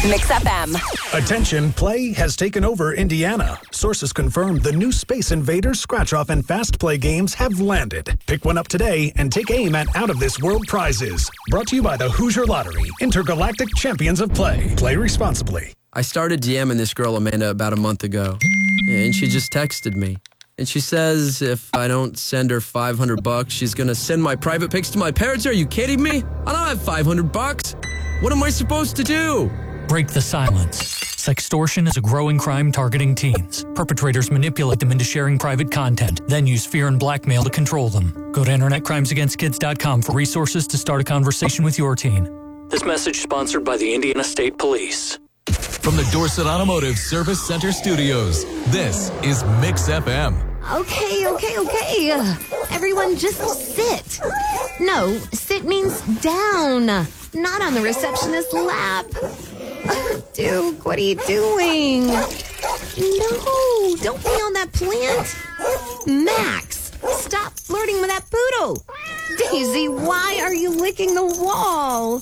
Mix FM. Attention, play has taken over Indiana. Sources confirm the new Space Invaders, Scratch Off, and Fast Play games have landed. Pick one up today and take aim at out-of-this-world prizes. Brought to you by the Hoosier Lottery, intergalactic champions of play. Play responsibly. I started DMing this girl, Amanda, about a month ago, and she just texted me. And she says if I don't send her $500, she's going to send my private pics to my parents. Are you kidding me? I don't have $500. What am I supposed to do? Break the silence. Sextortion is a growing crime targeting teens. Perpetrators manipulate them into sharing private content, then use fear and blackmail to control them. Go to InternetCrimesAgainstKids.com for resources to start a conversation with your teen. This message sponsored by the Indiana State Police. From the Dorset Automotive Service Center Studios, this is Mix FM. Okay. Everyone just sit. No, sit means down, not on the receptionist's lap. Duke, what are you doing? No, don't be on that plant. Max, stop flirting with that poodle. Daisy, why are you licking the wall?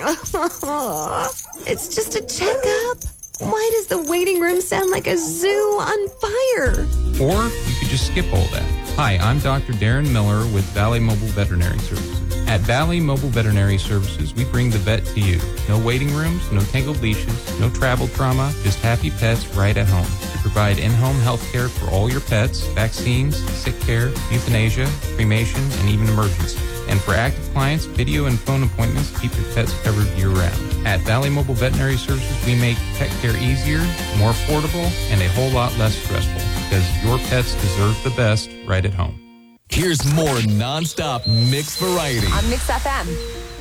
It's just a checkup. Why does the waiting room sound like a zoo on fire? Or you could just skip all that. Hi, I'm Dr. Darren Miller with Valley Mobile Veterinary Services. At Valley Mobile Veterinary Services, we bring the vet to you. No waiting rooms, no tangled leashes, no travel trauma, just happy pets right at home. We provide in-home health care for all your pets, vaccines, sick care, euthanasia, cremation, and even emergencies. And for active clients, video and phone appointments to keep your pets covered year-round. At Valley Mobile Veterinary Services, we make pet care easier, more affordable, and a whole lot less stressful because your pets deserve the best right at home. Here's more non-stop mix variety On Mix FM.